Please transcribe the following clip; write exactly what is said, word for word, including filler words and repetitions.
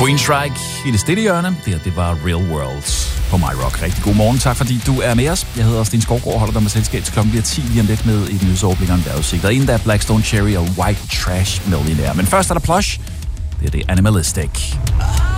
Queenstrike i det stille hjørne. Det her, det var Real World på MyRock. Rigtig god morgen. Tak fordi du er med os. Jeg hedder Sten Skovgaard og holder dig med selskab til klokken bliver ti lige om lidt med et nyhedsoverblik og en vejrudsigt. Og inden der er Blackstone Cherry og White Trash Millionaire. Men først er der Plush. Det er det Animalistic.